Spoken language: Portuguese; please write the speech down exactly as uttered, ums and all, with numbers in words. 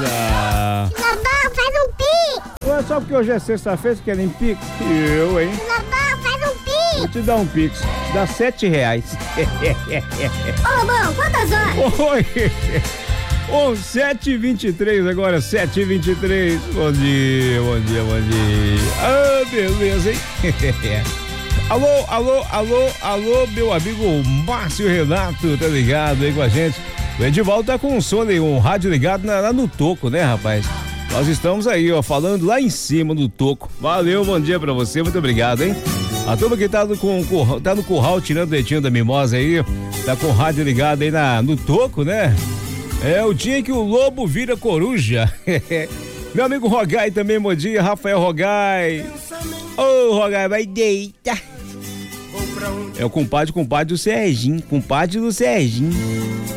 Ah. Lobão, faz um pi. Ué, só porque hoje é sexta-feira, você quer em pix? Eu, hein? Lobão, faz um pi. Vou te dar um pix. Dá sete reais. Ô, Lobão, quantas horas? Oi. Oh, sete e vinte e três agora, sete e vinte e três. Bom dia, bom dia, bom dia. Ah, beleza, hein? Alô, alô, alô, alô, meu amigo Márcio Renato, tá ligado aí com a gente? O Edivaldo tá com um som aí, um rádio ligado na, lá no toco, né, rapaz? Nós estamos aí, ó, falando lá em cima do toco. Valeu, bom dia pra você, muito obrigado, hein? A turma que tá no, com, tá no curral tirando o leitinho da mimosa aí, tá com o rádio ligado aí na, no toco, né? É o dia que o lobo vira coruja. Meu amigo Rogai também, bom dia, Rafael Rogai. Ô, oh, Rogai, vai deita. É o compadre, compadre do Serginho, compadre do Serginho.